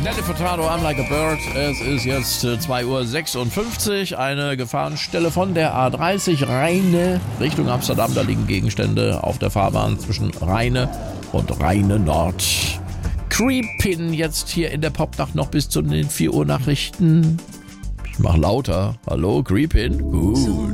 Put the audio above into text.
Nelly Furtado, I'm Like a Bird. Es ist jetzt 2:56 Uhr. Eine Gefahrenstelle von der A30 Rheine Richtung Amsterdam. Da liegen Gegenstände auf der Fahrbahn zwischen Rheine und Rheine Nord. Creepin jetzt hier in der Popnacht noch bis zu den 4 Uhr Nachrichten. Ich mach lauter. Hallo, Creepin.